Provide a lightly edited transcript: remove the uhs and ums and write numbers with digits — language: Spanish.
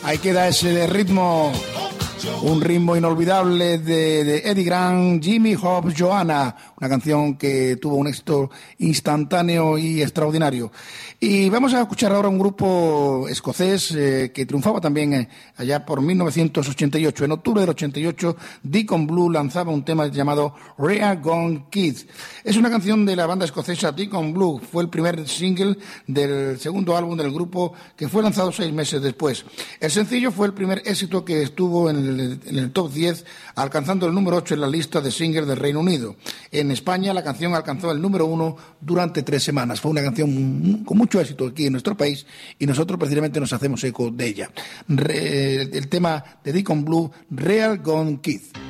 Ahí queda ese ritmo, un ritmo inolvidable de Eddie Grant, Jimmy Hobbs, Joanna, una canción que tuvo un éxito instantáneo y extraordinario. Y vamos a escuchar ahora un grupo escocés que triunfaba también allá por 1988. En octubre del 88, Deacon Blue lanzaba un tema llamado Real Gone Kids. Es una canción de la banda escocesa Deacon Blue. Fue el primer single del segundo álbum del grupo, que fue lanzado 6 meses después. El sencillo fue el primer éxito que estuvo en el top 10, alcanzando el número 8 en la lista de singles del Reino Unido. En España la canción alcanzó el número 1 durante 3 semanas. Fue una canción con mucho éxito aquí en nuestro país y nosotros precisamente nos hacemos eco de ella. El tema de Deacon Blue, Real Gone Kids.